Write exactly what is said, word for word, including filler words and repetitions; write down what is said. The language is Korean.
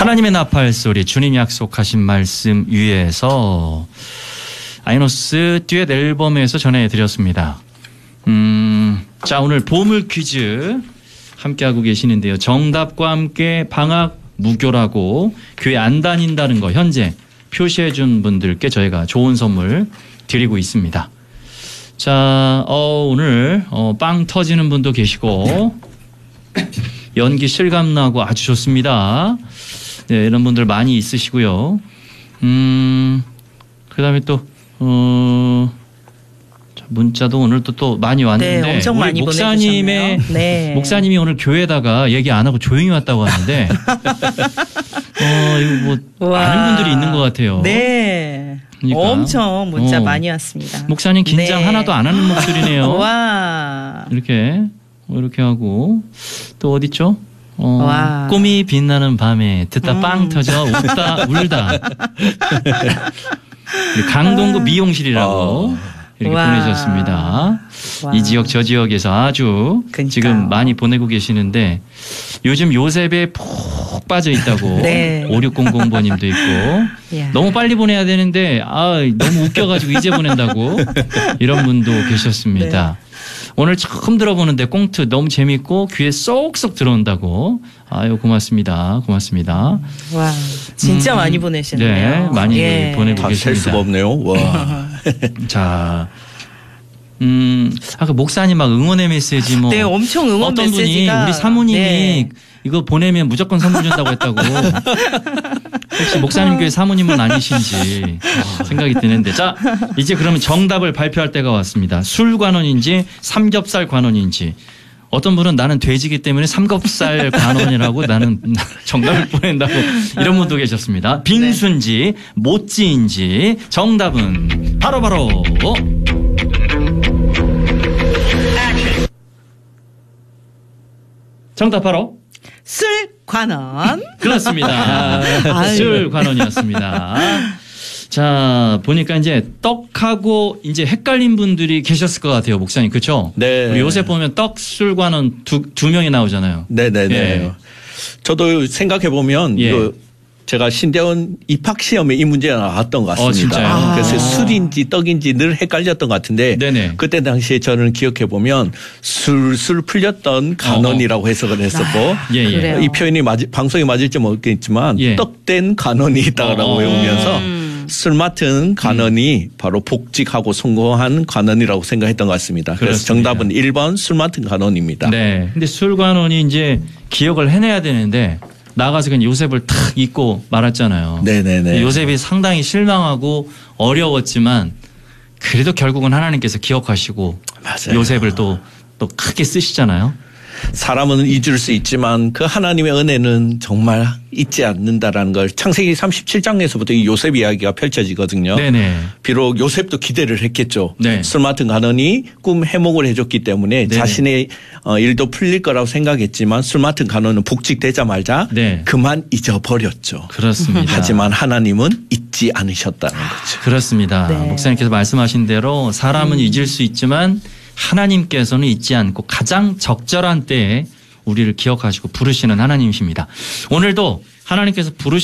하나님의 나팔 소리, 주님 약속하신 말씀 위에서 아이노스 듀엣 앨범에서 전해드렸습니다. 음, 자, 오늘 보물 퀴즈 함께하고 계시는데요. 정답과 함께 방학 무교라고 교회 안 다닌다는 거 현재 표시해 준 분들께 저희가 좋은 선물 드리고 있습니다. 자, 어, 오늘 어, 빵 터지는 분도 계시고 연기 실감나고 아주 좋습니다. 네, 이런 분들 많이 있으시고요. 음, 그 다음에 또, 어, 문자도 오늘 또, 또 많이 왔는데. 네, 엄청 많이 목사님의, 네. 목사님이 오늘 교회에다가 얘기 안 하고 조용히 왔다고 하는데, 어, 이거 뭐, 와. 아는 분들이 있는 것 같아요. 네. 그러니까. 엄청 문자 어. 많이 왔습니다. 목사님 긴장 네. 하나도 안 하는 목소리네요. 와. 이렇게, 이렇게 하고, 또 어딨죠? 어, 와. 꿈이 빛나는 밤에 듣다 음. 빵 터져 웃다 울다. 강동구 미용실이라고 어. 이렇게 와. 보내주셨습니다. 와. 이 지역 저 지역에서 아주 그러니까요. 지금 많이 보내고 계시는데 요즘 요셉에 푹 빠져 있다고 네. 오육공공 번님도 있고 이야. 너무 빨리 보내야 되는데 아 너무 웃겨가지고 이제 보낸다고 이런 분도 계셨습니다. 네. 오늘 처음 들어보는데 꽁트 너무 재밌고 귀에 쏙쏙 들어온다고. 아유 고맙습니다. 고맙습니다. 와, 진짜 음, 많이 보내시네요. 네, 많이 예. 보내고 다 셀 계십니다. 수가 없네요. 와. 자, 음, 아까 목사님 막 응원의 메시지 뭐 네, 엄청 응원 어떤 분이 메시지가 우리 사모님이 네. 이거 보내면 무조건 선물 준다고 했다고. 혹시 목사님 교회 사모님은 아니신지 생각이 드는데 자 이제 그러면 정답을 발표할 때가 왔습니다. 술 관원인지 삼겹살 관원인지 어떤 분은 나는 돼지기 때문에 삼겹살 관원이라고 나는 정답을 보낸다고 이런 분도 계셨습니다. 빙수인지 모찌인지 정답은 바로바로 바로 정답 바로 술 관원. 그렇습니다. 아유. 술 관원이었습니다. 자, 보니까 이제 떡하고 이제 헷갈린 분들이 계셨을 것 같아요, 목사님. 그렇죠? 네. 우리 요새 보면 떡 술 관원 두, 두 명이 나오잖아요. 네네네. 예. 저도 생각해 보면 예. 이거 제가 신대원 입학 시험에 이 문제가 나왔던 것 같습니다. 어, 진짜요? 아. 그래서 술인지 떡인지 늘 헷갈렸던 것 같은데 네네. 그때 당시에 저는 기억해 보면 술술 풀렸던 간원이라고 해석을 했었고 예, 예. 그래요. 이 표현이 맞, 방송에 맞을지 모르겠지만 예. 떡된 간원이 있다라고 어. 외우면서 음. 술 맡은 간원이 바로 복직하고 성공한 간원이라고 생각했던 것 같습니다. 그래서 그렇습니다. 정답은 일 번 술 맡은 간원입니다. 네. 근데 술 관원이 이제 기억을 해내야 되는데 나가서 그냥 요셉을 탁 잊고 말았잖아요. 네네네. 요셉이 상당히 실망하고 어려웠지만 그래도 결국은 하나님께서 기억하시고 맞아요. 요셉을 또, 또 크게 쓰시잖아요. 사람은 잊을 수 있지만 그 하나님의 은혜는 정말 잊지 않는다라는 걸 창세기 삼십칠 장에서부터 이 요셉 이야기가 펼쳐지거든요. 네네. 비록 요셉도 기대를 했겠죠. 네. 술 맡은 간원이 꿈 해몽을 해줬기 때문에 네네. 자신의 일도 풀릴 거라고 생각했지만 술 맡은 간원은 복직되자마자 네. 그만 잊어버렸죠. 그렇습니다. 하지만 하나님은 잊지 않으셨다는 거죠. 그렇습니다. 네. 목사님께서 말씀하신 대로 사람은 음. 잊을 수 있지만 하나님께서는 잊지 않고 가장 적절한 때에 우리를 기억하시고 부르시는 하나님이십니다. 오늘도 하나님께서 부르시